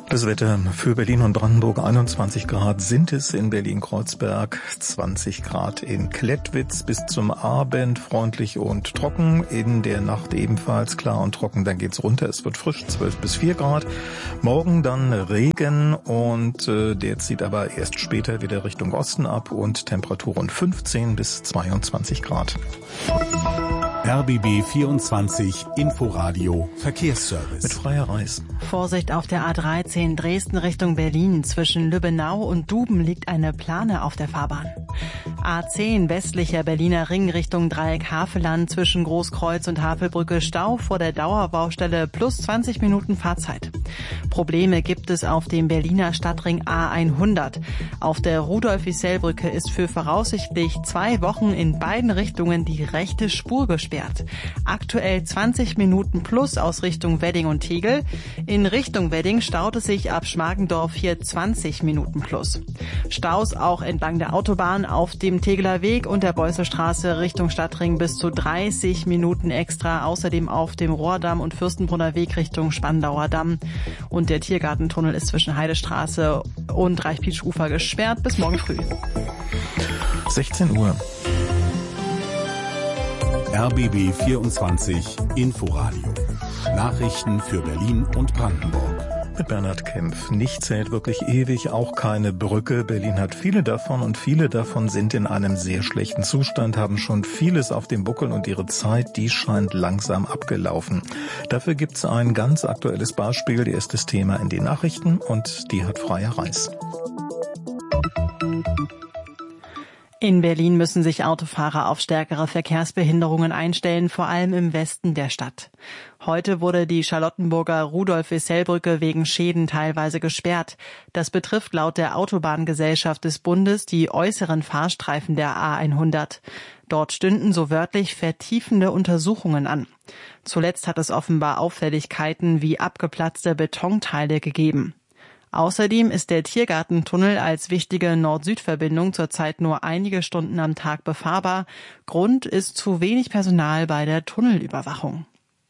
Das Wetter für Berlin und Brandenburg: 21 Grad sind es in Berlin-Kreuzberg, 20 Grad in Klettwitz, bis zum Abend freundlich und trocken, in der Nacht ebenfalls klar und trocken, dann geht's runter, es wird frisch, 12 bis 4 Grad. Morgen dann Regen und der zieht aber erst später wieder Richtung Osten ab und Temperaturen 15 bis 22 Grad. RBB 24 Inforadio Verkehrsservice. Mit Freier Reis. Vorsicht auf der A13 Dresden Richtung Berlin. Zwischen Lübbenau und Duben liegt eine Plane auf der Fahrbahn. A10 westlicher Berliner Ring Richtung Dreieck Havelland. Zwischen Großkreuz und Havelbrücke Stau vor der Dauerbaustelle plus 20 Minuten Fahrzeit. Probleme gibt es auf dem Berliner Stadtring A100. Auf der Rudolf-Isell-Brücke ist für voraussichtlich 2 Wochen in beiden Richtungen die rechte Spur gesperrt. Aktuell 20 Minuten plus aus Richtung Wedding und Tegel. In Richtung Wedding staut es sich ab Schmargendorf hier 20 Minuten plus. Staus auch entlang der Autobahn auf dem Tegeler Weg und der Beusser Straße Richtung Stadtring bis zu 30 Minuten extra. Außerdem auf dem Rohrdamm und Fürstenbrunner Weg Richtung Spandauer Damm. Und der Tiergartentunnel ist zwischen Heidestraße und Reichpietufer gesperrt bis morgen früh. 16 Uhr. RBB 24 Inforadio. Nachrichten für Berlin und Brandenburg. Mit Bernhard Kempf. Nichts hält wirklich ewig, auch keine Brücke. Berlin hat viele davon und viele davon sind in einem sehr schlechten Zustand, haben schon vieles auf dem Buckel und ihre Zeit, die scheint langsam abgelaufen. Dafür gibt's ein ganz aktuelles Beispiel, erstes Thema in den Nachrichten und die hat Freier Reis. In Berlin müssen sich Autofahrer auf stärkere Verkehrsbehinderungen einstellen, vor allem im Westen der Stadt. Heute wurde die Charlottenburger Rudolf-Isell-Brücke wegen Schäden teilweise gesperrt. Das betrifft laut der Autobahngesellschaft des Bundes die äußeren Fahrstreifen der A100. Dort stünden so wörtlich vertiefende Untersuchungen an. Zuletzt hat es offenbar Auffälligkeiten wie abgeplatzte Betonteile gegeben. Außerdem ist der Tiergartentunnel als wichtige Nord-Süd-Verbindung zurzeit nur einige Stunden am Tag befahrbar. Grund ist zu wenig Personal bei der Tunnelüberwachung.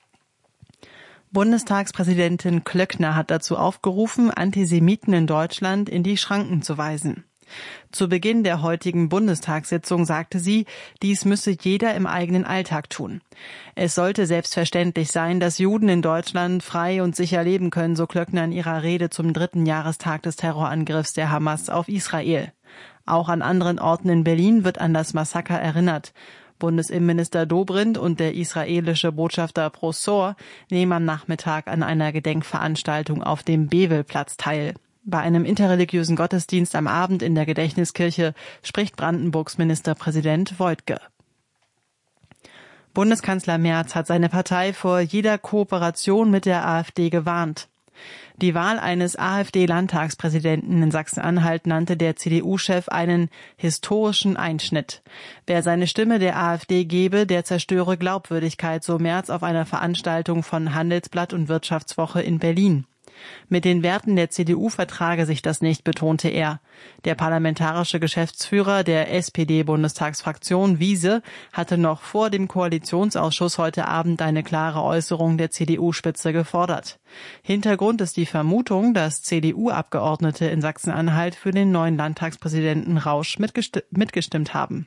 Bundestagspräsidentin Klöckner hat dazu aufgerufen, Antisemiten in Deutschland in die Schranken zu weisen. Zu Beginn der heutigen Bundestagssitzung sagte sie, dies müsse jeder im eigenen Alltag tun. Es sollte selbstverständlich sein, dass Juden in Deutschland frei und sicher leben können, so Klöckner in ihrer Rede zum 3. Jahrestag des Terrorangriffs der Hamas auf Israel. Auch an anderen Orten in Berlin wird an das Massaker erinnert. Bundesinnenminister Dobrindt und der israelische Botschafter Prosor nehmen am Nachmittag an einer Gedenkveranstaltung auf dem Bewelplatz teil. Bei einem interreligiösen Gottesdienst am Abend in der Gedächtniskirche spricht Brandenburgs Ministerpräsident Woidke. Bundeskanzler Merz hat seine Partei vor jeder Kooperation mit der AfD gewarnt. Die Wahl eines AfD-Landtagspräsidenten in Sachsen-Anhalt nannte der CDU-Chef einen historischen Einschnitt. Wer seine Stimme der AfD gebe, der zerstöre Glaubwürdigkeit, so Merz auf einer Veranstaltung von Handelsblatt und Wirtschaftswoche in Berlin. Mit den Werten der CDU vertrage sich das nicht, betonte er. Der parlamentarische Geschäftsführer der SPD-Bundestagsfraktion Wiese hatte noch vor dem Koalitionsausschuss heute Abend eine klare Äußerung der CDU-Spitze gefordert. Hintergrund ist die Vermutung, dass CDU-Abgeordnete in Sachsen-Anhalt für den neuen Landtagspräsidenten Rausch mitgestimmt haben.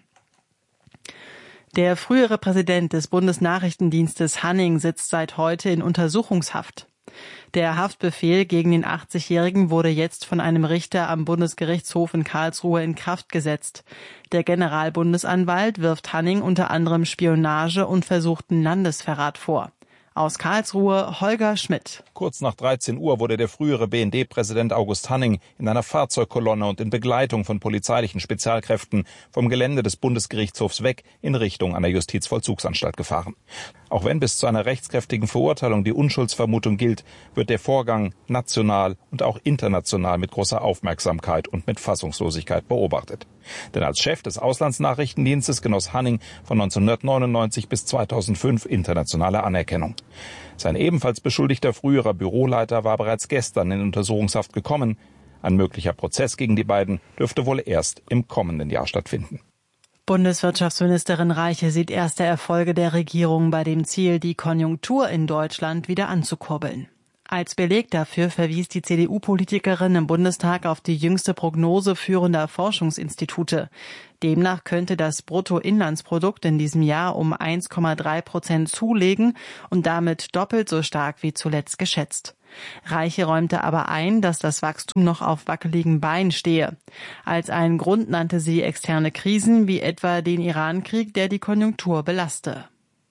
Der frühere Präsident des Bundesnachrichtendienstes Hanning sitzt seit heute in Untersuchungshaft. Der Haftbefehl gegen den 80-Jährigen wurde jetzt von einem Richter am Bundesgerichtshof in Karlsruhe in Kraft gesetzt. Der Generalbundesanwalt wirft Hanning unter anderem Spionage und versuchten Landesverrat vor. Aus Karlsruhe Holger Schmidt. Kurz nach 13 Uhr wurde der frühere BND-Präsident August Hanning in einer Fahrzeugkolonne und in Begleitung von polizeilichen Spezialkräften vom Gelände des Bundesgerichtshofs weg in Richtung einer Justizvollzugsanstalt gefahren. Auch wenn bis zu einer rechtskräftigen Verurteilung die Unschuldsvermutung gilt, wird der Vorgang national und auch international mit großer Aufmerksamkeit und mit Fassungslosigkeit beobachtet. Denn als Chef des Auslandsnachrichtendienstes genoss Hanning von 1999 bis 2005 internationale Anerkennung. Sein ebenfalls beschuldigter früherer Büroleiter war bereits gestern in Untersuchungshaft gekommen. Ein möglicher Prozess gegen die beiden dürfte wohl erst im kommenden Jahr stattfinden. Bundeswirtschaftsministerin Reiche sieht erste Erfolge der Regierung bei dem Ziel, die Konjunktur in Deutschland wieder anzukurbeln. Als Beleg dafür verwies die CDU-Politikerin im Bundestag auf die jüngste Prognose führender Forschungsinstitute. Demnach könnte das Bruttoinlandsprodukt in diesem Jahr um 1,3% zulegen und damit doppelt so stark wie zuletzt geschätzt. Reiche räumte aber ein, dass das Wachstum noch auf wackeligen Beinen stehe. Als einen Grund nannte sie externe Krisen wie etwa den Iran-Krieg, der die Konjunktur belaste.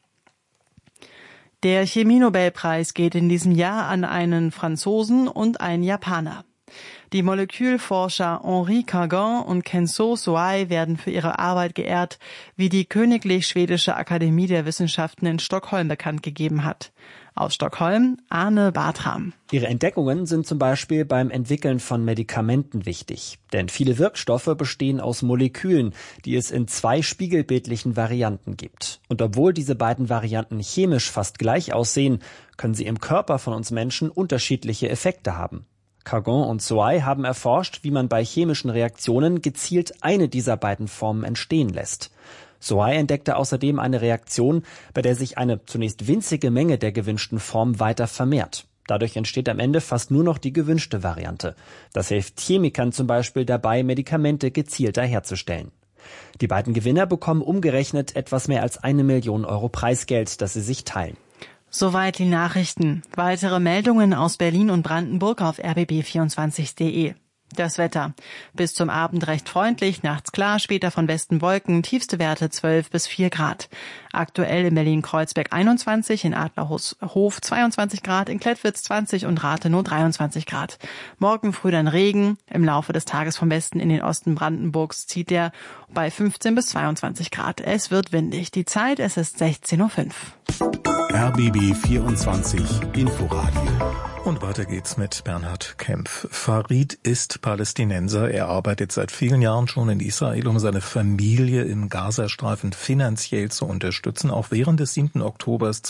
Der Chemie-Nobelpreis geht in diesem Jahr an einen Franzosen und einen Japaner. Die Molekülforscher Henri Cargan und Kenzo Soai werden für ihre Arbeit geehrt, wie die Königlich Schwedische Akademie der Wissenschaften in Stockholm bekannt gegeben hat. Aus Stockholm, Arne Bartram. Ihre Entdeckungen sind zum Beispiel beim Entwickeln von Medikamenten wichtig. Denn viele Wirkstoffe bestehen aus Molekülen, die es in 2 spiegelbildlichen Varianten gibt. Und obwohl diese beiden Varianten chemisch fast gleich aussehen, können sie im Körper von uns Menschen unterschiedliche Effekte haben. Cargan und Soai haben erforscht, wie man bei chemischen Reaktionen gezielt eine dieser beiden Formen entstehen lässt. Soai entdeckte außerdem eine Reaktion, bei der sich eine zunächst winzige Menge der gewünschten Form weiter vermehrt. Dadurch entsteht am Ende fast nur noch die gewünschte Variante. Das hilft Chemikern zum Beispiel dabei, Medikamente gezielter herzustellen. Die beiden Gewinner bekommen umgerechnet etwas mehr als 1 Million Euro Preisgeld, das sie sich teilen. Soweit die Nachrichten. Weitere Meldungen aus Berlin und Brandenburg auf rbb24.de. Das Wetter. Bis zum Abend recht freundlich, nachts klar, später von Westen Wolken, tiefste Werte 12 bis 4 Grad. Aktuell in Berlin-Kreuzberg 21, in Adlerhof 22 Grad, in Klettwitz 20 und Rathenow 23 Grad. Morgen früh dann Regen, im Laufe des Tages vom Westen in den Osten Brandenburgs zieht der bei 15 bis 22 Grad. Es wird windig. Die Zeit, es ist 16:05 Uhr. RBB 24 Inforadio. Und weiter geht's mit Bernhard Kempf. Farid ist Palästinenser. Er arbeitet seit vielen Jahren schon in Israel, um seine Familie im Gazastreifen finanziell zu unterstützen. Auch während des 7. Oktobers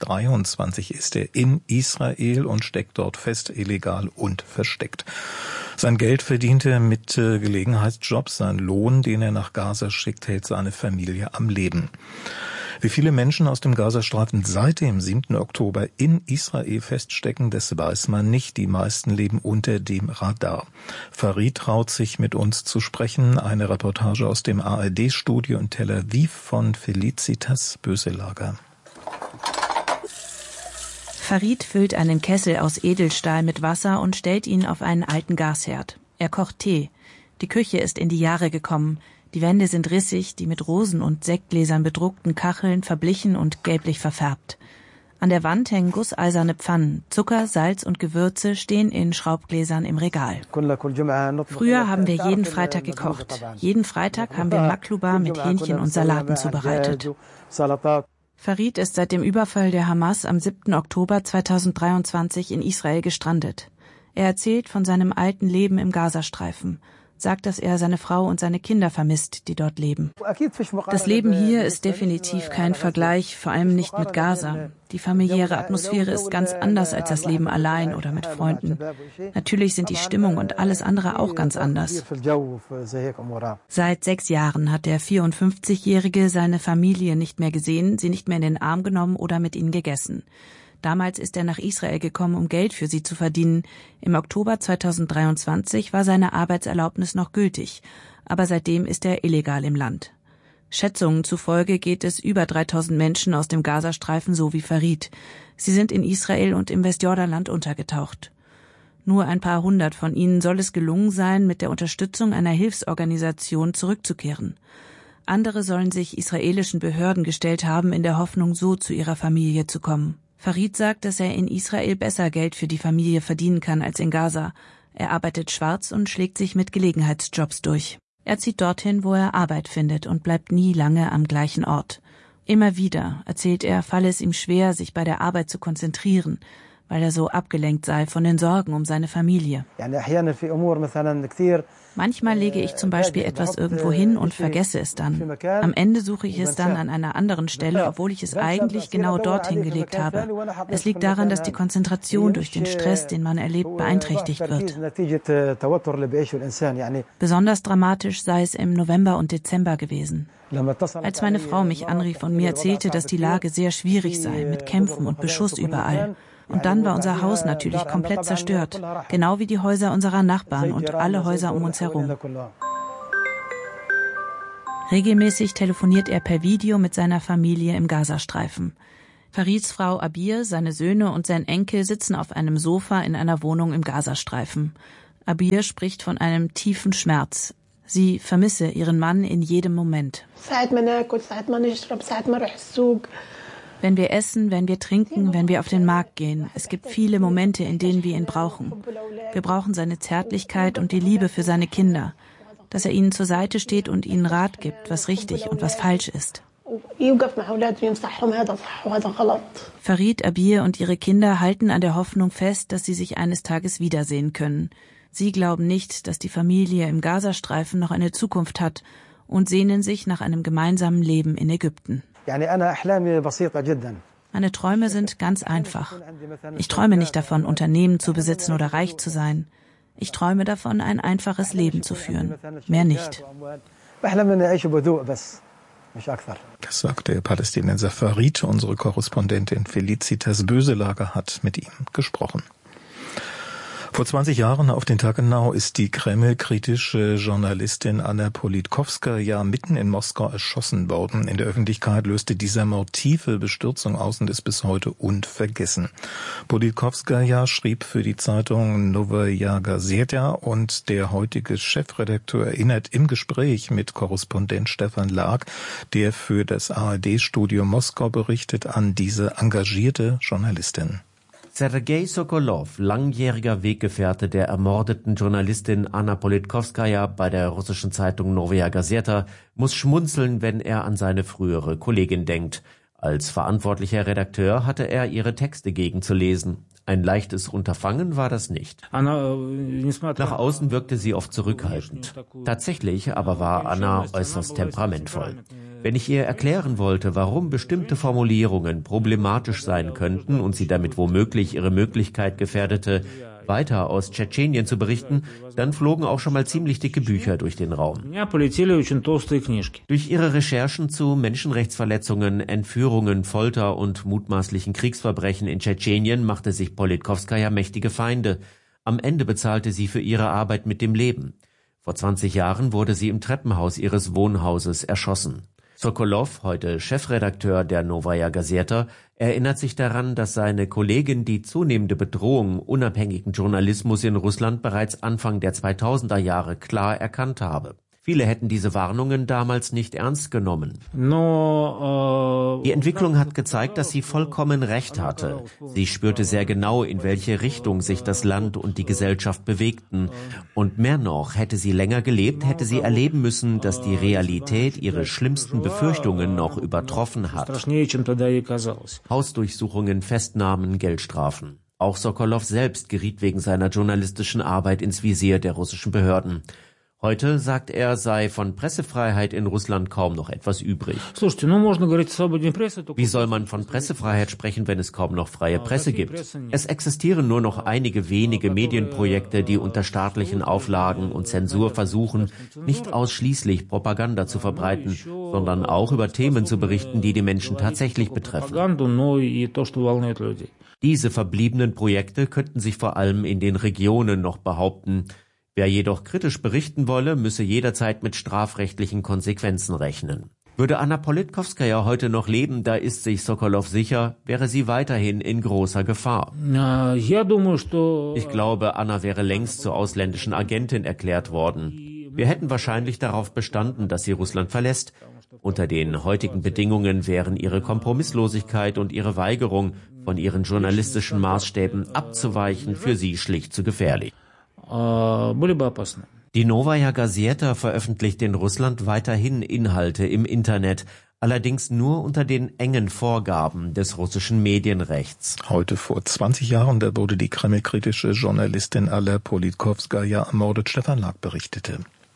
2023 ist er in Israel und steckt dort fest, illegal und versteckt. Sein Geld verdient er mit Gelegenheitsjobs. Sein Lohn, den er nach Gaza schickt, hält seine Familie am Leben. Wie viele Menschen aus dem Gazastreifen seit dem 7. Oktober in Israel feststecken, das weiß man nicht. Die meisten leben unter dem Radar. Farid traut sich, mit uns zu sprechen. Eine Reportage aus dem ARD-Studio in Tel Aviv von Felicitas Böselager. Farid füllt einen Kessel aus Edelstahl mit Wasser und stellt ihn auf einen alten Gasherd. Er kocht Tee. Die Küche ist in die Jahre gekommen. Die Wände sind rissig, die mit Rosen und Sektgläsern bedruckten Kacheln verblichen und gelblich verfärbt. An der Wand hängen gusseiserne Pfannen. Zucker, Salz und Gewürze stehen in Schraubgläsern im Regal. Früher haben wir jeden Freitag gekocht. Jeden Freitag haben wir Makluba mit Hähnchen und Salaten zubereitet. Farid ist seit dem Überfall der Hamas am 7. Oktober 2023 in Israel gestrandet. Er erzählt von seinem alten Leben im Gazastreifen. Sagt, dass er seine Frau und seine Kinder vermisst, die dort leben. Das Leben hier ist definitiv kein Vergleich, vor allem nicht mit Gaza. Die familiäre Atmosphäre ist ganz anders als das Leben allein oder mit Freunden. Natürlich sind die Stimmung und alles andere auch ganz anders. Seit 6 Jahren hat der 54-Jährige seine Familie nicht mehr gesehen, sie nicht mehr in den Arm genommen oder mit ihnen gegessen. Damals ist er nach Israel gekommen, um Geld für sie zu verdienen. Im Oktober 2023 war seine Arbeitserlaubnis noch gültig, aber seitdem ist er illegal im Land. Schätzungen zufolge geht es über 3000 Menschen aus dem Gazastreifen so wie Farid. Sie sind in Israel und im Westjordanland untergetaucht. Nur ein paar hundert von ihnen soll es gelungen sein, mit der Unterstützung einer Hilfsorganisation zurückzukehren. Andere sollen sich israelischen Behörden gestellt haben, in der Hoffnung, so zu ihrer Familie zu kommen. Farid sagt, dass er in Israel besser Geld für die Familie verdienen kann als in Gaza. Er arbeitet schwarz und schlägt sich mit Gelegenheitsjobs durch. Er zieht dorthin, wo er Arbeit findet und bleibt nie lange am gleichen Ort. Immer wieder, erzählt er, falle es ihm schwer, sich bei der Arbeit zu konzentrieren, weil er so abgelenkt sei von den Sorgen um seine Familie. Manchmal lege ich zum Beispiel etwas irgendwo hin und vergesse es dann. Am Ende suche ich es dann an einer anderen Stelle, obwohl ich es eigentlich genau dorthin gelegt habe. Es liegt daran, dass die Konzentration durch den Stress, den man erlebt, beeinträchtigt wird. Besonders dramatisch sei es im November und Dezember gewesen. Als meine Frau mich anrief und mir erzählte, dass die Lage sehr schwierig sei, mit Kämpfen und Beschuss überall. Und dann war unser Haus natürlich komplett zerstört, genau wie die Häuser unserer Nachbarn und alle Häuser um uns herum. Regelmäßig telefoniert er per Video mit seiner Familie im Gazastreifen. Farids Frau Abir, seine Söhne und sein Enkel sitzen auf einem Sofa in einer Wohnung im Gazastreifen. Abir spricht von einem tiefen Schmerz. Sie vermisse ihren Mann in jedem Moment. Wenn wir essen, wenn wir trinken, wenn wir auf den Markt gehen, es gibt viele Momente, in denen wir ihn brauchen. Wir brauchen seine Zärtlichkeit und die Liebe für seine Kinder, dass er ihnen zur Seite steht und ihnen Rat gibt, was richtig und was falsch ist. Farid, Abir und ihre Kinder halten an der Hoffnung fest, dass sie sich eines Tages wiedersehen können. Sie glauben nicht, dass die Familie im Gazastreifen noch eine Zukunft hat und sehnen sich nach einem gemeinsamen Leben in Ägypten. Meine Träume sind ganz einfach. Ich träume nicht davon, Unternehmen zu besitzen oder reich zu sein. Ich träume davon, ein einfaches Leben zu führen. Mehr nicht. Das sagt der Palästinenser Farid. Unsere Korrespondentin Felicitas Böselager hat mit ihm gesprochen. Vor 20 Jahren auf den Tag genau ist die Kreml-kritische Journalistin Anna Politkowskaja mitten in Moskau erschossen worden. In der Öffentlichkeit löste dieser Mord tiefe Bestürzung aus und ist bis heute unvergessen. Politkowskaja schrieb für die Zeitung Novaya Gazeta und der heutige Chefredakteur erinnert im Gespräch mit Korrespondent Stefan Lag, der für das ARD-Studio Moskau berichtet, an diese engagierte Journalistin. Sergei Sokolov, langjähriger Weggefährte der ermordeten Journalistin Anna Politkowskaja bei der russischen Zeitung Novaya Gazeta, muss schmunzeln, wenn er an seine frühere Kollegin denkt. Als verantwortlicher Redakteur hatte er ihre Texte gegenzulesen. Ein leichtes Unterfangen war das nicht. Nach außen wirkte sie oft zurückhaltend. Tatsächlich aber war Anna äußerst temperamentvoll. Wenn ich ihr erklären wollte, warum bestimmte Formulierungen problematisch sein könnten und sie damit womöglich ihre Möglichkeit gefährdete, weiter aus Tschetschenien zu berichten, dann flogen auch schon mal ziemlich dicke Bücher durch den Raum. Durch ihre Recherchen zu Menschenrechtsverletzungen, Entführungen, Folter und mutmaßlichen Kriegsverbrechen in Tschetschenien machte sich Politkowskaja mächtige Feinde. Am Ende bezahlte sie für ihre Arbeit mit dem Leben. Vor 20 Jahren wurde sie im Treppenhaus ihres Wohnhauses erschossen. Sokolov, heute Chefredakteur der Novaya Gazeta, erinnert sich daran, dass seine Kollegin die zunehmende Bedrohung unabhängigen Journalismus in Russland bereits Anfang der 2000er Jahre klar erkannt habe. Viele hätten diese Warnungen damals nicht ernst genommen. Die Entwicklung hat gezeigt, dass sie vollkommen recht hatte. Sie spürte sehr genau, in welche Richtung sich das Land und die Gesellschaft bewegten. Und mehr noch, hätte sie länger gelebt, hätte sie erleben müssen, dass die Realität ihre schlimmsten Befürchtungen noch übertroffen hat. Hausdurchsuchungen, Festnahmen, Geldstrafen. Auch Sokolov selbst geriet wegen seiner journalistischen Arbeit ins Visier der russischen Behörden. Heute, sagt er, sei von Pressefreiheit in Russland kaum noch etwas übrig. Wie soll man von Pressefreiheit sprechen, wenn es kaum noch freie Presse gibt? Es existieren nur noch einige wenige Medienprojekte, die unter staatlichen Auflagen und Zensur versuchen, nicht ausschließlich Propaganda zu verbreiten, sondern auch über Themen zu berichten, die die Menschen tatsächlich betreffen. Diese verbliebenen Projekte könnten sich vor allem in den Regionen noch behaupten. Wer jedoch kritisch berichten wolle, müsse jederzeit mit strafrechtlichen Konsequenzen rechnen. Würde Anna Politkowskaja heute noch leben, da ist sich Sokolov sicher, wäre sie weiterhin in großer Gefahr. Ich glaube, Anna wäre längst zur ausländischen Agentin erklärt worden. Wir hätten wahrscheinlich darauf bestanden, dass sie Russland verlässt. Unter den heutigen Bedingungen wären ihre Kompromisslosigkeit und ihre Weigerung, von ihren journalistischen Maßstäben abzuweichen, für sie schlicht zu gefährlich. Die Novaya Gazeta veröffentlicht in Russland weiterhin Inhalte im Internet, allerdings nur unter den engen Vorgaben des russischen Medienrechts. Heute vor 20 Jahren, da wurde die kremlkritische Journalistin Anna Politkowskaja ermordet. Stefan Lag berichtete.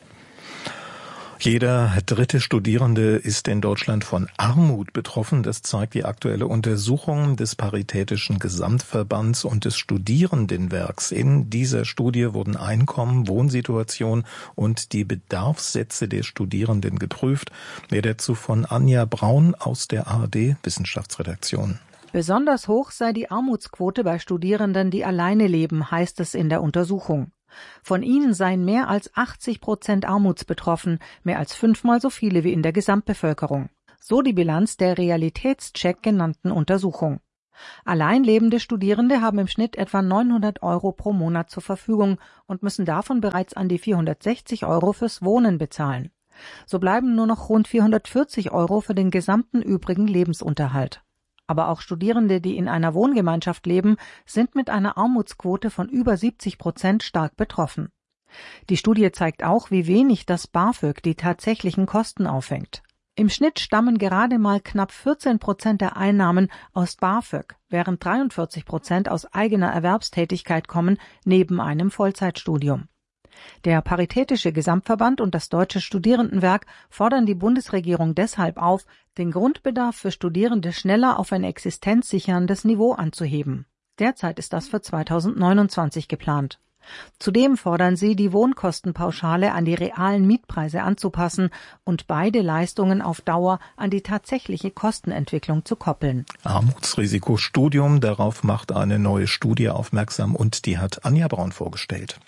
Jeder dritte Studierende ist in Deutschland von Armut betroffen. Das zeigt die aktuelle Untersuchung des Paritätischen Gesamtverbands und des Studierendenwerks. In dieser Studie wurden Einkommen, Wohnsituation und die Bedarfssätze der Studierenden geprüft. Mehr dazu von Anja Braun aus der ARD Wissenschaftsredaktion. Besonders hoch sei die Armutsquote bei Studierenden, die alleine leben, heißt es in der Untersuchung. Von ihnen seien mehr als 80% armutsbetroffen, mehr als 5-mal so viele wie in der Gesamtbevölkerung. So die Bilanz der Realitätscheck genannten Untersuchung. Allein lebende Studierende haben im Schnitt etwa 900 € pro Monat zur Verfügung und müssen davon bereits an die 460 € fürs Wohnen bezahlen. So bleiben nur noch rund 440 € für den gesamten übrigen Lebensunterhalt. Aber auch Studierende, die in einer Wohngemeinschaft leben, sind mit einer Armutsquote von über 70% stark betroffen. Die Studie zeigt auch, wie wenig das BAföG die tatsächlichen Kosten auffängt. Im Schnitt stammen gerade mal knapp 14% der Einnahmen aus BAföG, während 43% aus eigener Erwerbstätigkeit kommen, neben einem Vollzeitstudium. Der Paritätische Gesamtverband und das Deutsche Studierendenwerk fordern die Bundesregierung deshalb auf, den Grundbedarf für Studierende schneller auf ein existenzsicherndes Niveau anzuheben. Derzeit ist das für 2029 geplant. Zudem fordern sie, die Wohnkostenpauschale an die realen Mietpreise anzupassen und beide Leistungen auf Dauer an die tatsächliche Kostenentwicklung zu koppeln. Armutsrisikostudium, darauf macht eine neue Studie aufmerksam und die hat Anja Braun vorgestellt.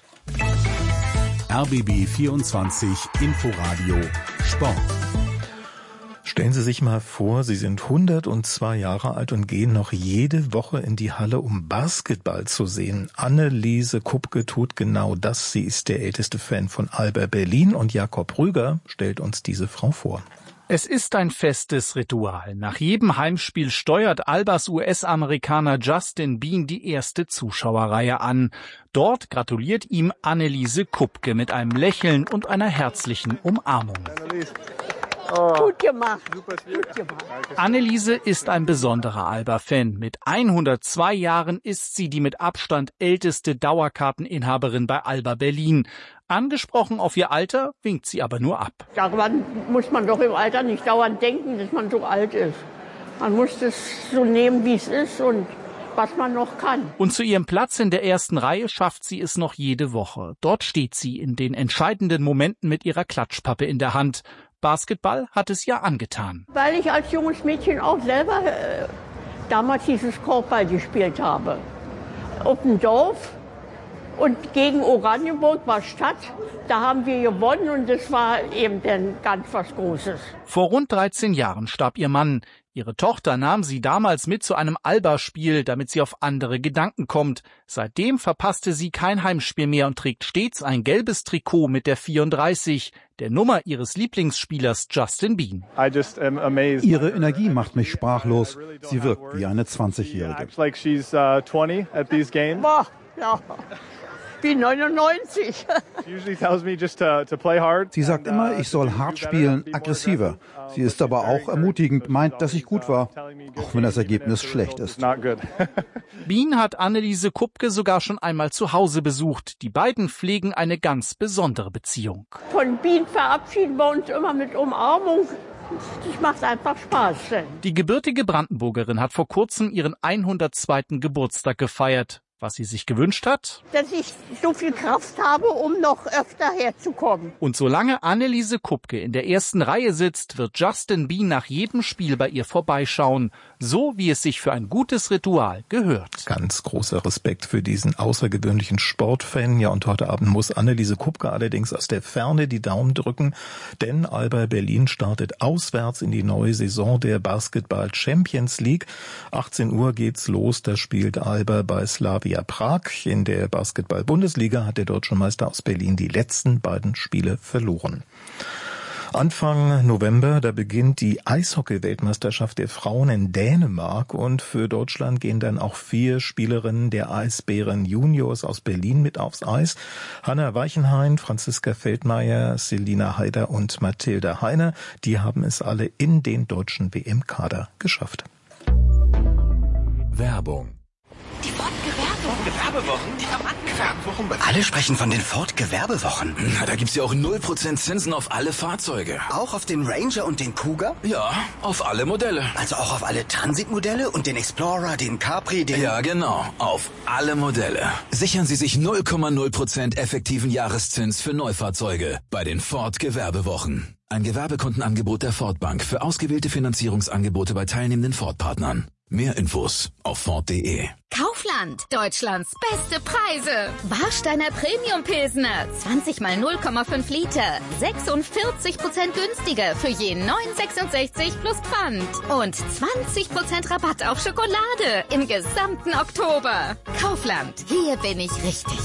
RBB 24 Inforadio Sport. Stellen Sie sich mal vor, Sie sind 102 Jahre alt und gehen noch jede Woche in die Halle, um Basketball zu sehen. Anneliese Kupke tut genau das. Sie ist der älteste Fan von Alba Berlin und Jakob Rüger stellt uns diese Frau vor. Es ist ein festes Ritual. Nach jedem Heimspiel steuert Albas US-Amerikaner Justin Bean die erste Zuschauerreihe an. Dort gratuliert ihm Anneliese Kupke mit einem Lächeln und einer herzlichen Umarmung. Oh. Gut gemacht. Super gut gemacht. Anneliese ist ein besonderer Alba-Fan. Mit 102 Jahren ist sie die mit Abstand älteste Dauerkarteninhaberin bei Alba Berlin. Angesprochen auf ihr Alter, winkt sie aber nur ab. Daran muss man doch im Alter nicht dauernd denken, dass man so alt ist. Man muss es so nehmen, wie es ist und was man noch kann. Und zu ihrem Platz in der ersten Reihe schafft sie es noch jede Woche. Dort steht sie in den entscheidenden Momenten mit ihrer Klatschpappe in der Hand. Basketball hat es ja angetan. Weil ich als junges Mädchen auch selber damals dieses Korbball gespielt habe. Auf dem Dorf und gegen Oranienburg war Stadt. Da haben wir gewonnen und das war eben dann ganz was Großes. Vor rund 13 Jahren starb ihr Mann. Ihre Tochter nahm sie damals mit zu einem Alba-Spiel, damit sie auf andere Gedanken kommt. Seitdem verpasste sie kein Heimspiel mehr und trägt stets ein gelbes Trikot mit der 34, der Nummer ihres Lieblingsspielers Justin Bean. Ihre Energie macht mich sprachlos. Sie wirkt wie eine 20-Jährige. Boah, ja. Wie 99. Sie sagt immer, ich soll hart spielen, aggressiver. Sie ist aber auch ermutigend, meint, dass ich gut war, auch wenn das Ergebnis schlecht ist. Bean hat Anneliese Kupke sogar schon einmal zu Hause besucht. Die beiden pflegen eine ganz besondere Beziehung. Von Bean verabschieden wir uns immer mit Umarmung. Das macht einfach Spaß. Die gebürtige Brandenburgerin hat vor kurzem ihren 102. Geburtstag gefeiert. Was sie sich gewünscht hat? Dass ich so viel Kraft habe, um noch öfter herzukommen. Und solange Anneliese Kupke in der ersten Reihe sitzt, wird Justin Bean nach jedem Spiel bei ihr vorbeischauen. So wie es sich für ein gutes Ritual gehört. Ganz großer Respekt für diesen außergewöhnlichen Sportfan. Ja, und heute Abend muss Anneliese Kupke allerdings aus der Ferne die Daumen drücken, denn Alba Berlin startet auswärts in die neue Saison der Basketball Champions League. 18 Uhr geht's los, da spielt Alba bei Slavia Prag. In der Basketball-Bundesliga hat der Deutsche Meister aus Berlin die letzten beiden Spiele verloren. Anfang November, da beginnt die Eishockey-Weltmeisterschaft der Frauen in Dänemark und für Deutschland gehen dann auch 4 Spielerinnen der Eisbären Juniors aus Berlin mit aufs Eis. Hanna Weichenhain, Franziska Feldmayer, Selina Haider und Mathilda Heine, die haben es alle in den deutschen WM-Kader geschafft. Werbung. Die Ford-Gewerbewochen? Diamanten-Gewerbewochen? Alle sprechen von den Ford-Gewerbewochen. Na, da gibt's ja auch 0% Zinsen auf alle Fahrzeuge. Auch auf den Ranger und den Cougar? Ja, auf alle Modelle. Also auch auf alle Transit-Modelle und den Explorer, den Capri, den... Ja, genau, auf alle Modelle. Sichern Sie sich 0,0% effektiven Jahreszins für Neufahrzeuge bei den Ford-Gewerbewochen. Ein Gewerbekundenangebot der Ford Bank für ausgewählte Finanzierungsangebote bei teilnehmenden Ford-Partnern. Mehr Infos auf Ford.de. Kaufland, Deutschlands beste Preise. Warsteiner Premium Pilsner, 20 mal 0,5 Liter, 46% günstiger für je 9,66 plus Pfand. Und 20% Rabatt auf Schokolade im gesamten Oktober. Kaufland, hier bin ich richtig.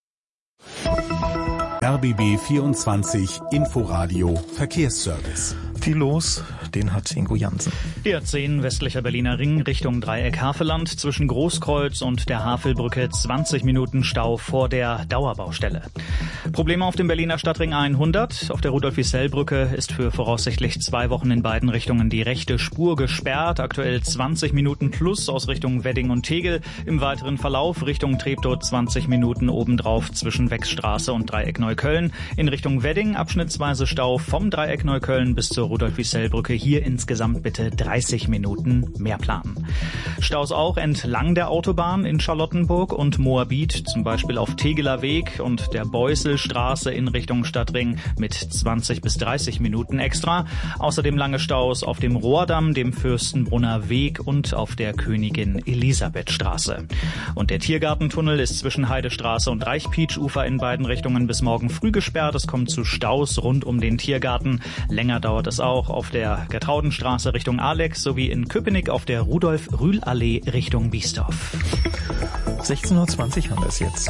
RBB 24 Inforadio Verkehrsservice. Viel los, den hat Ingo Jansen. Der A10 westlicher Berliner Ring Richtung Dreieck Havelland zwischen Großkreuz und der Havelbrücke 20 Minuten Stau vor der Dauerbaustelle. Probleme auf dem Berliner Stadtring 100. Auf der Rudolf-Wiesel-Brücke ist für voraussichtlich 2 Wochen in beiden Richtungen die rechte Spur gesperrt. Aktuell 20 Minuten plus aus Richtung Wedding und Tegel. Im weiteren Verlauf Richtung Treptow 20 Minuten obendrauf zwischen Weckstraße und Dreieck Neukölln. In Richtung Wedding abschnittsweise Stau vom Dreieck Neukölln bis zur Rudolf-Wiesel-Brücke. Hier insgesamt bitte 30 Minuten mehr planen. Staus auch entlang der Autobahn in Charlottenburg und Moabit, zum Beispiel auf Tegeler Weg und der Beuselstraße in Richtung Stadtring mit 20 bis 30 Minuten extra. Außerdem lange Staus auf dem Rohrdamm, dem Fürstenbrunner Weg und auf der Königin-Elisabeth-Straße. Und der Tiergartentunnel ist zwischen Heidestraße und Reichpietsch-Ufer in beiden Richtungen bis morgen früh gesperrt. Es kommt zu Staus rund um den Tiergarten. Länger dauert es auch auf der Gertraudenstraße Richtung Alex sowie in Köpenick auf der Rudolf-Rühl-Allee Richtung Biesdorf. 16:20 haben wir es jetzt.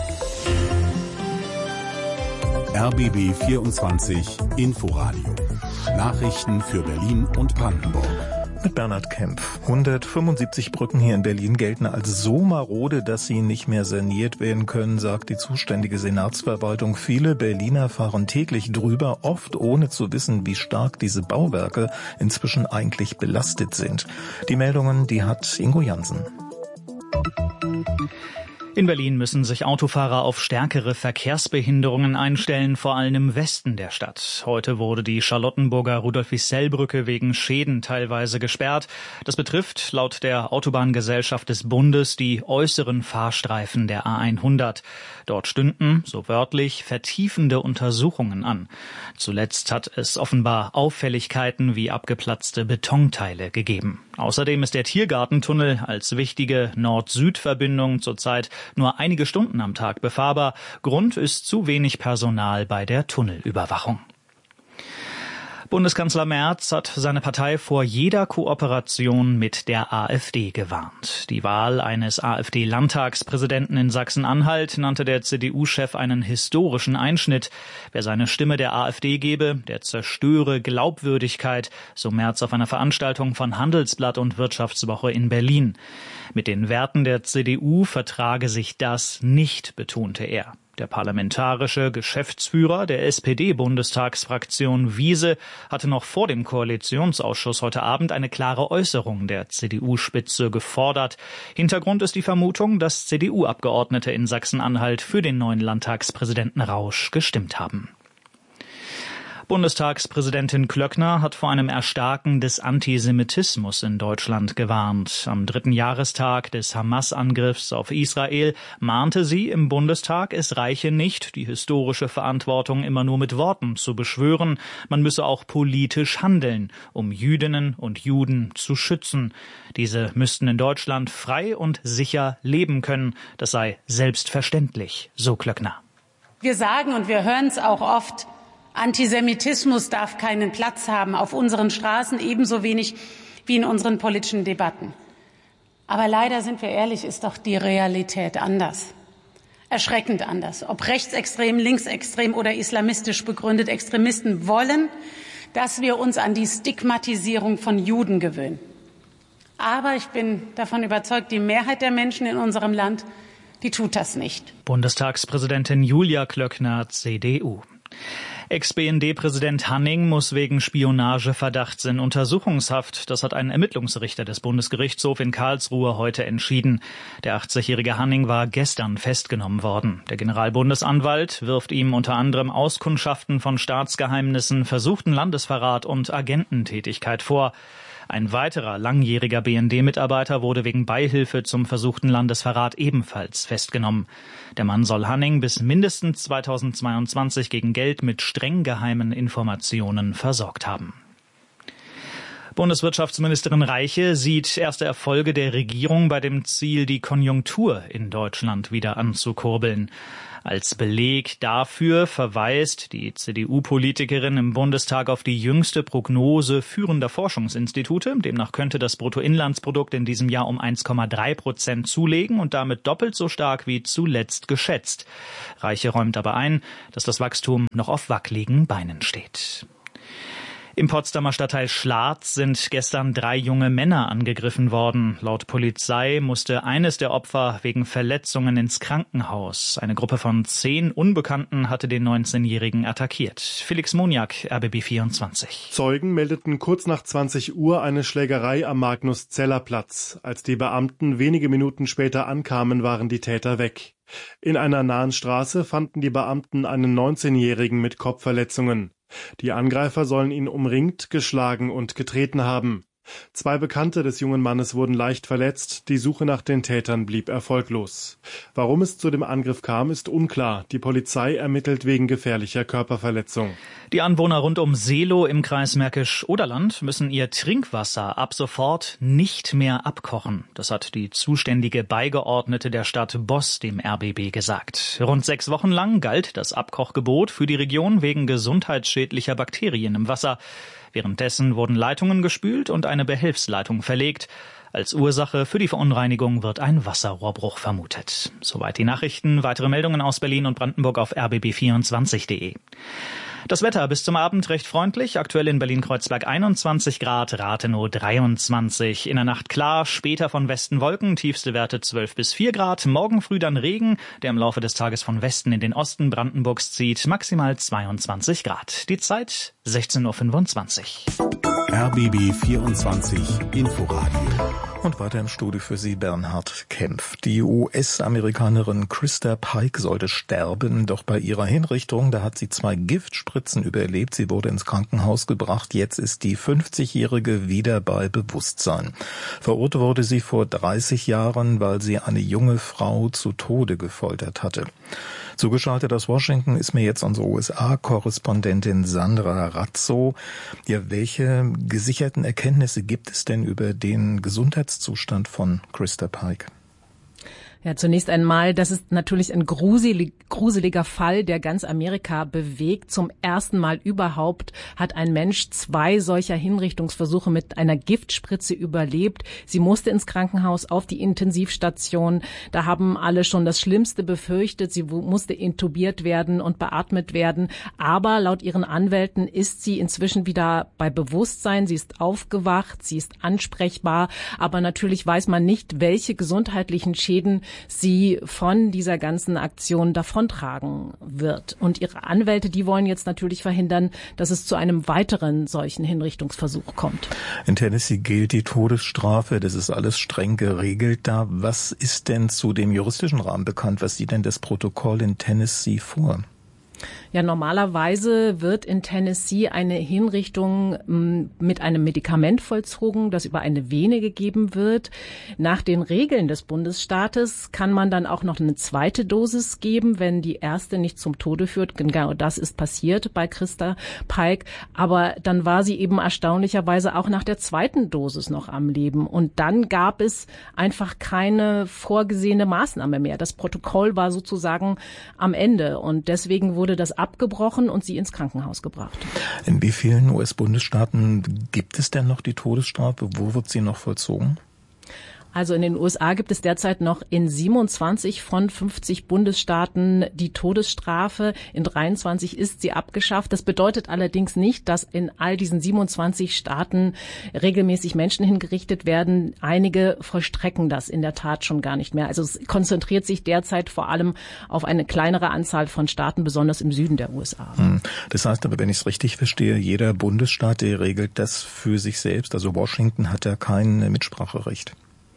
RBB 24 Inforadio. Nachrichten für Berlin und Brandenburg. Mit Bernhard Kempf. 175 Brücken hier in Berlin gelten als so marode, dass sie nicht mehr saniert werden können, sagt die zuständige Senatsverwaltung. Viele Berliner fahren täglich drüber, oft ohne zu wissen, wie stark diese Bauwerke inzwischen eigentlich belastet sind. Die Meldungen, die hat Ingo Jansen. In Berlin müssen sich Autofahrer auf stärkere Verkehrsbehinderungen einstellen, vor allem im Westen der Stadt. Heute wurde die Charlottenburger Rudolf-Wiesel-Brücke wegen Schäden teilweise gesperrt. Das betrifft laut der Autobahngesellschaft des Bundes die äußeren Fahrstreifen der A100. Dort stünden, so wörtlich, vertiefende Untersuchungen an. Zuletzt hat es offenbar Auffälligkeiten wie abgeplatzte Betonteile gegeben. Außerdem ist der Tiergartentunnel als wichtige Nord-Süd-Verbindung zurzeit nur einige Stunden am Tag befahrbar. Grund ist zu wenig Personal bei der Tunnelüberwachung. Bundeskanzler Merz hat seine Partei vor jeder Kooperation mit der AfD gewarnt. Die Wahl eines AfD-Landtagspräsidenten in Sachsen-Anhalt nannte der CDU-Chef einen historischen Einschnitt. Wer seine Stimme der AfD gebe, der zerstöre Glaubwürdigkeit, so Merz auf einer Veranstaltung von Handelsblatt und Wirtschaftswoche in Berlin. Mit den Werten der CDU vertrage sich das nicht, betonte er. Der parlamentarische Geschäftsführer der SPD-Bundestagsfraktion Wiese hatte noch vor dem Koalitionsausschuss heute Abend eine klare Äußerung der CDU-Spitze gefordert. Hintergrund ist die Vermutung, dass CDU-Abgeordnete in Sachsen-Anhalt für den neuen Landtagspräsidenten Rausch gestimmt haben. Bundestagspräsidentin Klöckner hat vor einem Erstarken des Antisemitismus in Deutschland gewarnt. Am 3. Jahrestag des Hamas-Angriffs auf Israel mahnte sie im Bundestag, es reiche nicht, die historische Verantwortung immer nur mit Worten zu beschwören. Man müsse auch politisch handeln, um Jüdinnen und Juden zu schützen. Diese müssten in Deutschland frei und sicher leben können. Das sei selbstverständlich, so Klöckner. Wir sagen und wir hören es auch oft, Antisemitismus darf keinen Platz haben auf unseren Straßen, ebenso wenig wie in unseren politischen Debatten. Aber leider, sind wir ehrlich, ist doch die Realität anders. Erschreckend anders. Ob rechtsextrem, linksextrem oder islamistisch begründet, Extremisten wollen, dass wir uns an die Stigmatisierung von Juden gewöhnen. Aber ich bin davon überzeugt, die Mehrheit der Menschen in unserem Land, die tut das nicht. Bundestagspräsidentin Julia Klöckner, CDU. Ex-BND-Präsident Hanning muss wegen Spionageverdachts in Untersuchungshaft. Das hat ein Ermittlungsrichter des Bundesgerichtshofs in Karlsruhe heute entschieden. Der 80-jährige Hanning war gestern festgenommen worden. Der Generalbundesanwalt wirft ihm unter anderem Auskundschaften von Staatsgeheimnissen, versuchten Landesverrat und Agententätigkeit vor. Ein weiterer langjähriger BND-Mitarbeiter wurde wegen Beihilfe zum versuchten Landesverrat ebenfalls festgenommen. Der Mann soll Hanning bis mindestens 2022 gegen Geld mit streng geheimen Informationen versorgt haben. Bundeswirtschaftsministerin Reiche sieht erste Erfolge der Regierung bei dem Ziel, die Konjunktur in Deutschland wieder anzukurbeln. Als Beleg dafür verweist die CDU-Politikerin im Bundestag auf die jüngste Prognose führender Forschungsinstitute. Demnach könnte das Bruttoinlandsprodukt in diesem Jahr um 1,3% zulegen und damit doppelt so stark wie zuletzt geschätzt. Reiche räumt aber ein, dass das Wachstum noch auf wackeligen Beinen steht. Im Potsdamer Stadtteil Schlatz sind gestern 3 junge Männer angegriffen worden. Laut Polizei musste eines der Opfer wegen Verletzungen ins Krankenhaus. Eine Gruppe von 10 Unbekannten hatte den 19-Jährigen attackiert. Felix Moniak, RBB 24. Zeugen meldeten kurz nach 20 Uhr eine Schlägerei am Magnus-Zeller-Platz. Als die Beamten wenige Minuten später ankamen, waren die Täter weg. In einer nahen Straße fanden die Beamten einen 19-Jährigen mit Kopfverletzungen. Die Angreifer sollen ihn umringt, geschlagen und getreten haben. 2 Bekannte des jungen Mannes wurden leicht verletzt, die Suche nach den Tätern blieb erfolglos. Warum es zu dem Angriff kam, ist unklar. Die Polizei ermittelt wegen gefährlicher Körperverletzung. Die Anwohner rund um Seelow im Kreis Märkisch-Oderland müssen ihr Trinkwasser ab sofort nicht mehr abkochen. Das hat die zuständige Beigeordnete der Stadt Boss dem RBB gesagt. Rund 6 Wochen lang galt das Abkochgebot für die Region wegen gesundheitsschädlicher Bakterien im Wasser. Währenddessen wurden Leitungen gespült und eine Behelfsleitung verlegt. Als Ursache für die Verunreinigung wird ein Wasserrohrbruch vermutet. Soweit die Nachrichten. Weitere Meldungen aus Berlin und Brandenburg auf rbb24.de. Das Wetter bis zum Abend recht freundlich. Aktuell in Berlin-Kreuzberg 21 Grad, Rathenow 23. In der Nacht klar, später von Westen Wolken, tiefste Werte 12 bis 4 Grad. Morgen früh dann Regen, der im Laufe des Tages von Westen in den Osten Brandenburgs zieht. Maximal 22 Grad. Die Zeit 16.25 Uhr. RBB 24 Inforadio. Und weiter im Studio für Sie Bernhard Kempf. Die US-Amerikanerin Krista Pike sollte sterben, doch bei ihrer Hinrichtung, da hat sie 2 Giftspritzen überlebt. Sie wurde ins Krankenhaus gebracht. Jetzt ist die 50-Jährige wieder bei Bewusstsein. Verurteilt wurde sie vor 30 Jahren, weil sie eine junge Frau zu Tode gefoltert hatte. Zugeschaltet aus Washington ist mir jetzt unsere USA-Korrespondentin Sandra Razzo. Ja, welche gesicherten Erkenntnisse gibt es denn über den Gesundheitszustand von Krista Pike? Ja, zunächst einmal, das ist natürlich ein gruseliger Fall, der ganz Amerika bewegt. Zum ersten Mal überhaupt hat ein Mensch 2 solcher Hinrichtungsversuche mit einer Giftspritze überlebt. Sie musste ins Krankenhaus auf die Intensivstation. Da haben alle schon das Schlimmste befürchtet. Sie musste intubiert werden und beatmet werden. Aber laut ihren Anwälten ist sie inzwischen wieder bei Bewusstsein. Sie ist aufgewacht, sie ist ansprechbar. Aber natürlich weiß man nicht, welche gesundheitlichen Schäden sie von dieser ganzen Aktion davontragen wird. Und ihre Anwälte, die wollen jetzt natürlich verhindern, dass es zu einem weiteren solchen Hinrichtungsversuch kommt. In Tennessee gilt die Todesstrafe, das ist alles streng geregelt da. Was ist denn zu dem juristischen Rahmen bekannt? Was sieht denn das Protokoll in Tennessee vor? Ja, normalerweise wird in Tennessee eine Hinrichtung mit einem Medikament vollzogen, das über eine Vene gegeben wird. Nach den Regeln des Bundesstaates kann man dann auch noch eine zweite Dosis geben, wenn die erste nicht zum Tode führt. Genau das ist passiert bei Krista Pike. Aber dann war sie eben erstaunlicherweise auch nach der zweiten Dosis noch am Leben. Und dann gab es einfach keine vorgesehene Maßnahme mehr. Das Protokoll war sozusagen am Ende. Und deswegen wurde das abgebrochen und sie ins Krankenhaus gebracht. In wie vielen US-Bundesstaaten gibt es denn noch die Todesstrafe? Wo wird sie noch vollzogen? Also in den USA gibt es derzeit noch in 27 von 50 Bundesstaaten die Todesstrafe. In 23 ist sie abgeschafft. Das bedeutet allerdings nicht, dass in all diesen 27 Staaten regelmäßig Menschen hingerichtet werden. Einige vollstrecken das in der Tat schon gar nicht mehr. Also es konzentriert sich derzeit vor allem auf eine kleinere Anzahl von Staaten, besonders im Süden der USA. Das heißt aber, wenn ich es richtig verstehe, jeder Bundesstaat, der regelt das für sich selbst. Also Washington hat da kein Mitspracherecht.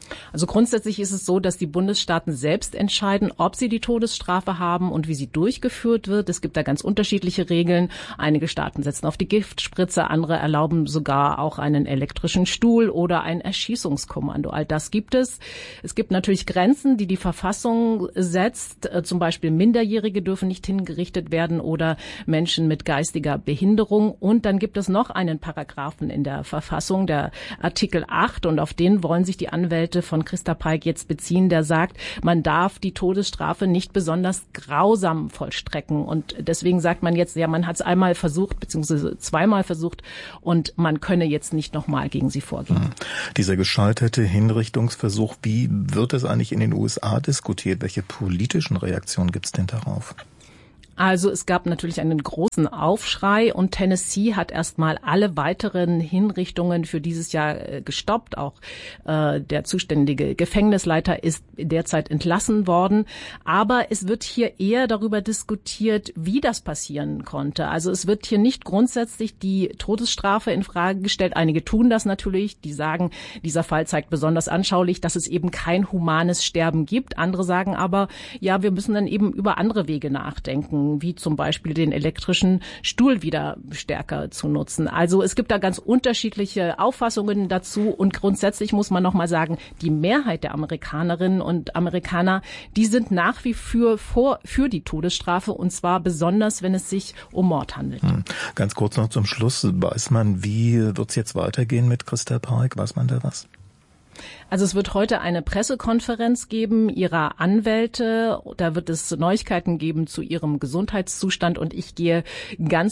Also grundsätzlich ist es so, dass die Bundesstaaten selbst entscheiden, ob sie die Todesstrafe haben und wie sie durchgeführt wird. Es gibt da ganz unterschiedliche Regeln. Einige Staaten setzen auf die Giftspritze, andere erlauben sogar auch einen elektrischen Stuhl oder ein Erschießungskommando. All das gibt es. Es gibt natürlich Grenzen, die die Verfassung setzt. Zum Beispiel Minderjährige dürfen nicht hingerichtet werden oder Menschen mit geistiger Behinderung. Und dann gibt es noch einen Paragraphen in der Verfassung, der Artikel 8, und auf den wollen sich die Anwälte von Christa Peick jetzt beziehen, der sagt, man darf die Todesstrafe nicht besonders grausam vollstrecken. Und deswegen sagt man jetzt, ja, man hat es einmal versucht, beziehungsweise zweimal versucht, und man könne jetzt nicht nochmal gegen sie vorgehen. Dieser gescheiterte Hinrichtungsversuch, wie wird es eigentlich in den USA diskutiert? Welche politischen Reaktionen gibt es denn darauf? Also es gab natürlich einen großen Aufschrei und Tennessee hat erstmal alle weiteren Hinrichtungen für dieses Jahr gestoppt. Auch der zuständige Gefängnisleiter ist derzeit entlassen worden. Aber es wird hier eher darüber diskutiert, wie das passieren konnte. Also es wird hier nicht grundsätzlich die Todesstrafe in Frage gestellt. Einige tun das natürlich. Die sagen, dieser Fall zeigt besonders anschaulich, dass es eben kein humanes Sterben gibt. Andere sagen aber, ja, wir müssen dann eben über andere Wege nachdenken, wie zum Beispiel den elektrischen Stuhl wieder stärker zu nutzen. Also es gibt da ganz unterschiedliche Auffassungen dazu und grundsätzlich muss man nochmal sagen, die Mehrheit der Amerikanerinnen und Amerikaner, die sind nach wie vor für die Todesstrafe und zwar besonders, wenn es sich um Mord handelt. Ganz kurz noch zum Schluss, weiß man, wie wird es jetzt weitergehen mit Christa Peick? Weiß man da was? Also es wird heute eine Pressekonferenz geben ihrer Anwälte. Da wird es Neuigkeiten geben zu ihrem Gesundheitszustand und ich gehe ganz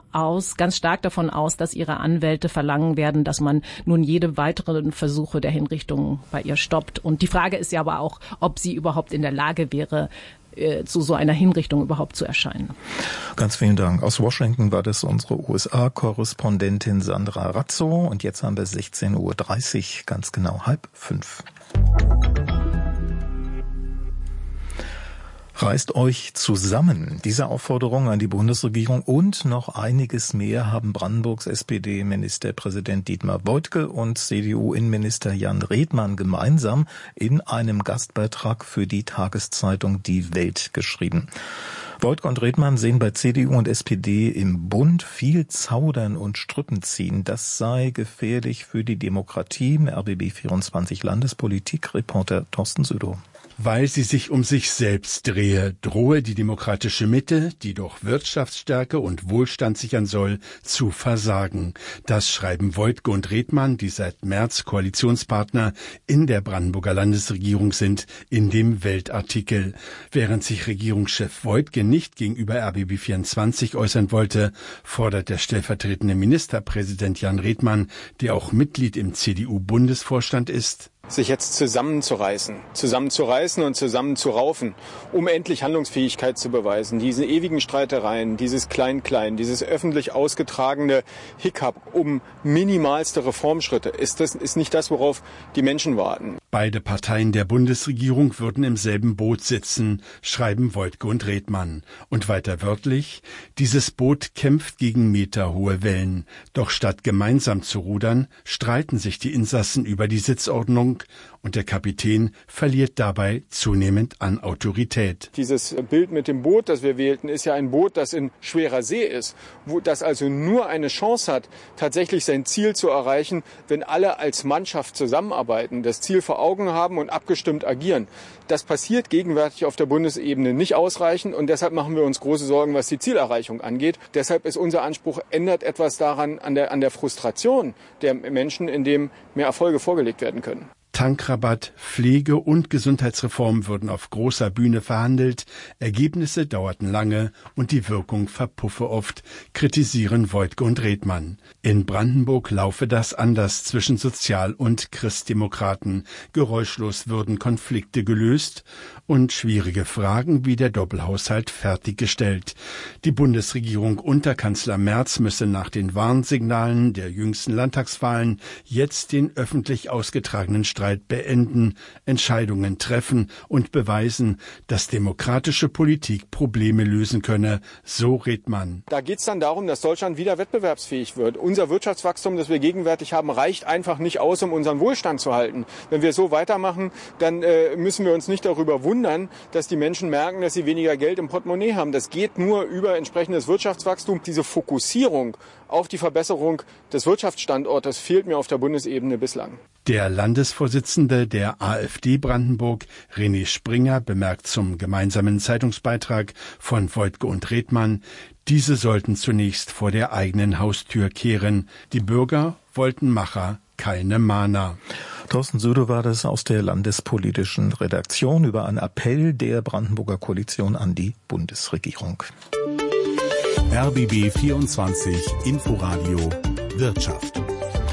stark davon aus, dass ihre Anwälte verlangen werden, dass man nun jede weiteren Versuche der Hinrichtung bei ihr stoppt. Und die Frage ist ja aber auch, ob sie überhaupt in der Lage wäre, zu so einer Hinrichtung überhaupt zu erscheinen. Ganz vielen Dank. Aus Washington war das unsere USA-Korrespondentin Sandra Razzo. Und jetzt haben wir 16:30 Uhr, ganz genau 4:30. Reißt euch zusammen. Diese Aufforderung an die Bundesregierung und noch einiges mehr haben Brandenburgs SPD-Ministerpräsident Dietmar Woidke und CDU-Innenminister Jan Redmann gemeinsam in einem Gastbeitrag für die Tageszeitung Die Welt geschrieben. Woidke und Redmann sehen bei CDU und SPD im Bund viel Zaudern und Struppenziehen. Das sei gefährlich für die Demokratie. RBB 24 Landespolitik-Reporter Thorsten Südow. Weil sie sich um sich selbst drehe, drohe die demokratische Mitte, die doch Wirtschaftsstärke und Wohlstand sichern soll, zu versagen. Das schreiben Woidke und Redmann, die seit März Koalitionspartner in der Brandenburger Landesregierung sind, in dem Weltartikel. Während sich Regierungschef Woidke nicht gegenüber RBB 24 äußern wollte, fordert der stellvertretende Ministerpräsident Jan Redmann, der auch Mitglied im CDU-Bundesvorstand ist, sich jetzt zusammenzureißen und zusammenzuraufen, um endlich Handlungsfähigkeit zu beweisen. Diese ewigen Streitereien, dieses Klein-Klein, dieses öffentlich ausgetragene Hickhack um minimalste Reformschritte, ist nicht das, worauf die Menschen warten. Beide Parteien der Bundesregierung würden im selben Boot sitzen, schreiben Woidke und Redmann. Und weiter wörtlich, dieses Boot kämpft gegen meterhohe Wellen. Doch statt gemeinsam zu rudern, streiten sich die Insassen über die Sitzordnung und der Kapitän verliert dabei zunehmend an Autorität. Dieses Bild mit dem Boot, das wir wählten, ist ja ein Boot, das in schwerer See ist, das also nur eine Chance hat, tatsächlich sein Ziel zu erreichen, wenn alle als Mannschaft zusammenarbeiten, das Ziel vor Augen haben und abgestimmt agieren. Das passiert gegenwärtig auf der Bundesebene nicht ausreichend und deshalb machen wir uns große Sorgen, was die Zielerreichung angeht. Deshalb ist unser Anspruch, ändert etwas daran an der Frustration der Menschen, indem mehr Erfolge vorgelegt werden können. Tankrabatt, Pflege- und Gesundheitsreform würden auf großer Bühne verhandelt, Ergebnisse dauerten lange und die Wirkung verpuffe oft, kritisieren Woidke und Redmann. In Brandenburg laufe das anders zwischen Sozial- und Christdemokraten. Geräuschlos würden Konflikte gelöst und schwierige Fragen wie der Doppelhaushalt fertiggestellt. Die Bundesregierung unter Kanzler Merz müsse nach den Warnsignalen der jüngsten Landtagswahlen jetzt den öffentlich ausgetragenen Streit Meinungsstreit beenden, Entscheidungen treffen und beweisen, dass demokratische Politik Probleme lösen könne, so Redmann. Da geht es dann darum, dass Deutschland wieder wettbewerbsfähig wird. Unser Wirtschaftswachstum, das wir gegenwärtig haben, reicht einfach nicht aus, um unseren Wohlstand zu halten. Wenn wir so weitermachen, dann müssen wir uns nicht darüber wundern, dass die Menschen merken, dass sie weniger Geld im Portemonnaie haben. Das geht nur über entsprechendes Wirtschaftswachstum. Diese Fokussierung auf die Verbesserung des Wirtschaftsstandortes fehlt mir auf der Bundesebene bislang. Der Landesvorsitzende der AfD Brandenburg, René Springer, bemerkt zum gemeinsamen Zeitungsbeitrag von Woidke und Redmann, diese sollten zunächst vor der eigenen Haustür kehren. Die Bürger wollten Macher, keine Mahner. Thorsten Söder war das aus der landespolitischen Redaktion über einen Appell der Brandenburger Koalition an die Bundesregierung. RBB 24 Inforadio Wirtschaft.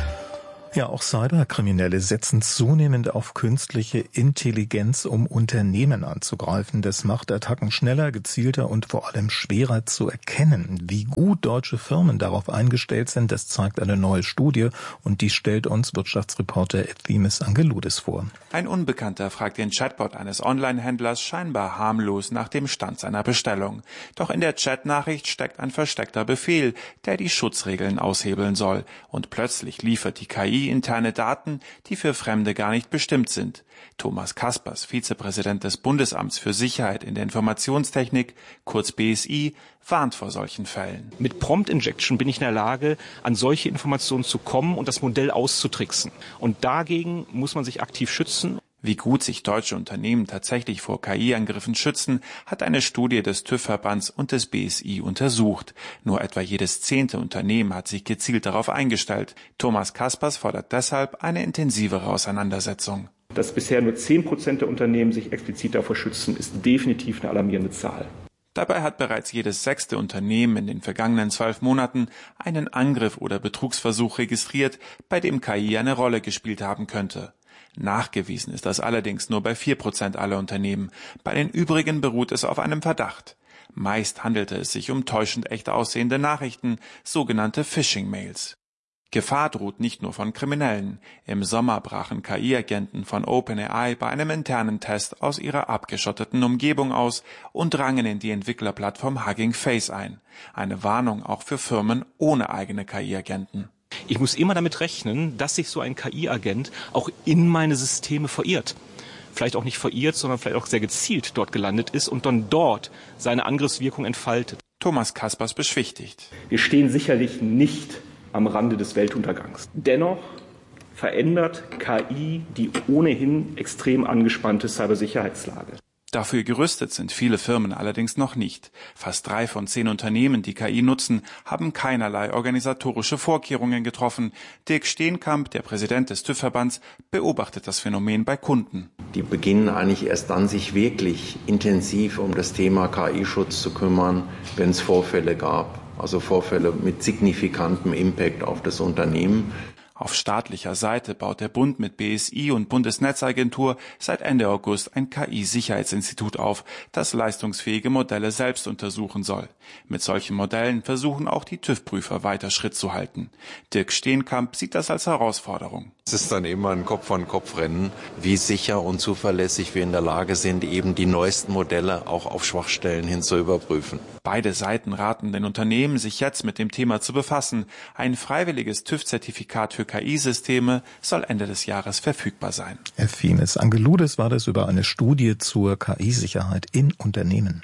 Ja, auch Cyberkriminelle setzen zunehmend auf künstliche Intelligenz, um Unternehmen anzugreifen. Das macht Attacken schneller, gezielter und vor allem schwerer zu erkennen. Wie gut deutsche Firmen darauf eingestellt sind, das zeigt eine neue Studie und die stellt uns Wirtschaftsreporter Efthimis Angeloudis vor. Ein Unbekannter fragt den Chatbot eines Online-Händlers scheinbar harmlos nach dem Stand seiner Bestellung. Doch in der Chatnachricht steckt ein versteckter Befehl, der die Schutzregeln aushebeln soll. Und plötzlich liefert die KI interne Daten, die für Fremde gar nicht bestimmt sind. Thomas Kaspers, Vizepräsident des Bundesamts für Sicherheit in der Informationstechnik, kurz BSI, warnt vor solchen Fällen. Mit Prompt Injection bin ich in der Lage, an solche Informationen zu kommen und das Modell auszutricksen. Und dagegen muss man sich aktiv schützen. Wie gut sich deutsche Unternehmen tatsächlich vor KI-Angriffen schützen, hat eine Studie des TÜV-Verbands und des BSI untersucht. Nur etwa jedes 10. Unternehmen hat sich gezielt darauf eingestellt. Thomas Kaspers fordert deshalb eine intensivere Auseinandersetzung. Dass bisher nur 10% der Unternehmen sich explizit davor schützen, ist definitiv eine alarmierende Zahl. Dabei hat bereits jedes 6. Unternehmen in den vergangenen 12 Monaten einen Angriff oder Betrugsversuch registriert, bei dem KI eine Rolle gespielt haben könnte. Nachgewiesen ist das allerdings nur bei 4% aller Unternehmen. Bei den übrigen beruht es auf einem Verdacht. Meist handelte es sich um täuschend echt aussehende Nachrichten, sogenannte Phishing-Mails. Gefahr droht nicht nur von Kriminellen. Im Sommer brachen KI-Agenten von OpenAI bei einem internen Test aus ihrer abgeschotteten Umgebung aus und drangen in die Entwicklerplattform Hugging Face ein. Eine Warnung auch für Firmen ohne eigene KI-Agenten. Ich muss immer damit rechnen, dass sich so ein KI-Agent auch in meine Systeme verirrt. Vielleicht auch nicht verirrt, sondern vielleicht auch sehr gezielt dort gelandet ist und dann dort seine Angriffswirkung entfaltet. Thomas Kaspers beschwichtigt. Wir stehen sicherlich nicht am Rande des Weltuntergangs. Dennoch verändert KI die ohnehin extrem angespannte Cybersicherheitslage. Dafür gerüstet sind viele Firmen allerdings noch nicht. Fast 3 von 10 Unternehmen, die KI nutzen, haben keinerlei organisatorische Vorkehrungen getroffen. Dirk Steenkamp, der Präsident des TÜV-Verbands, beobachtet das Phänomen bei Kunden. Die beginnen eigentlich erst dann, sich wirklich intensiv um das Thema KI-Schutz zu kümmern, wenn es Vorfälle gab. Also Vorfälle mit signifikantem Impact auf das Unternehmen. Auf staatlicher Seite baut der Bund mit BSI und Bundesnetzagentur seit Ende August ein KI-Sicherheitsinstitut auf, das leistungsfähige Modelle selbst untersuchen soll. Mit solchen Modellen versuchen auch die TÜV-Prüfer weiter Schritt zu halten. Dirk Steenkamp sieht das als Herausforderung. Es ist dann immer ein Kopf-an-Kopf-Rennen, wie sicher und zuverlässig wir in der Lage sind, eben die neuesten Modelle auch auf Schwachstellen hin zu überprüfen. Beide Seiten raten den Unternehmen, sich jetzt mit dem Thema zu befassen. Ein freiwilliges TÜV-Zertifikat für KI-Systeme soll Ende des Jahres verfügbar sein. Efthimis Angeloudis war das über eine Studie zur KI-Sicherheit in Unternehmen.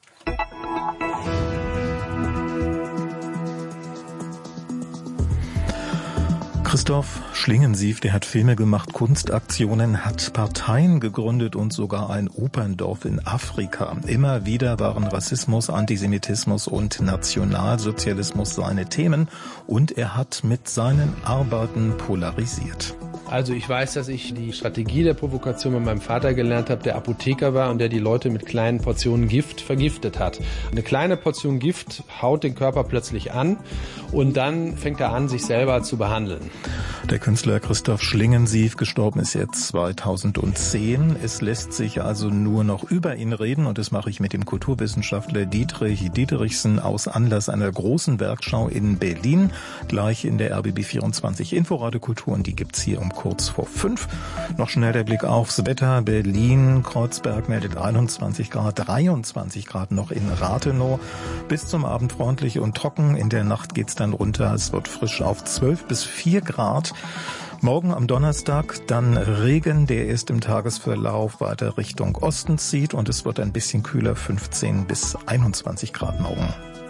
Christoph Schlingensief, der hat Filme gemacht, Kunstaktionen, hat Parteien gegründet und sogar ein Operndorf in Afrika. Immer wieder waren Rassismus, Antisemitismus und Nationalsozialismus seine Themen und er hat mit seinen Arbeiten polarisiert. Also ich weiß, dass ich die Strategie der Provokation bei meinem Vater gelernt habe, der Apotheker war und der die Leute mit kleinen Portionen Gift vergiftet hat. Eine kleine Portion Gift haut den Körper plötzlich an und dann fängt er an, sich selber zu behandeln. Der Künstler Christoph Schlingensief, gestorben ist jetzt 2010. Es lässt sich also nur noch über ihn reden und das mache ich mit dem Kulturwissenschaftler Dietrich Dieterichsen aus Anlass einer großen Werkschau in Berlin, gleich in der RBB 24 Inforadio Kultur und die gibt's hier um kurz vor 5. Noch schnell der Blick aufs Wetter. Berlin, Kreuzberg meldet 21 Grad, 23 Grad noch in Rathenow. Bis zum Abend freundlich und trocken. In der Nacht geht's dann runter. Es wird frisch auf 12 bis 4 Grad. Morgen am Donnerstag dann Regen, der erst im Tagesverlauf weiter Richtung Osten zieht und es wird ein bisschen kühler, 15 bis 21 Grad morgen.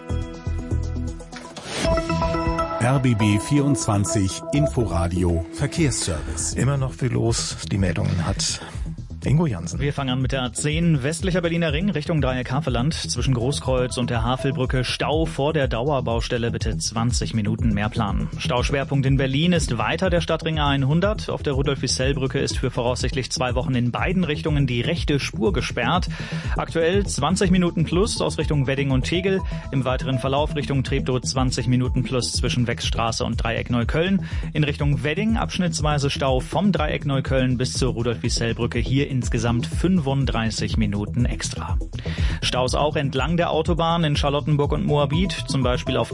RBB 24 Inforadio Verkehrsservice. Immer noch viel los, die Meldungen hat Ingo Jansen. Wir fangen an mit der A10 westlicher Berliner Ring Richtung Dreieck Havelland. Zwischen Großkreuz und der Havelbrücke Stau vor der Dauerbaustelle, bitte 20 Minuten mehr planen. Stauschwerpunkt in Berlin ist weiter der Stadtring A100. Auf der Rudolf-Wiesel-Brücke ist für voraussichtlich 2 Wochen in beiden Richtungen die rechte Spur gesperrt. Aktuell 20 Minuten plus aus Richtung Wedding und Tegel. Im weiteren Verlauf Richtung Treptow 20 Minuten plus zwischen Wechsstraße und Dreieck Neukölln. In Richtung Wedding abschnittsweise Stau vom Dreieck Neukölln bis zur Rudolf-Wiesel-Brücke. Hier insgesamt 35 Minuten extra. Staus auch entlang der Autobahn in Charlottenburg und Moabit, zum Beispiel auf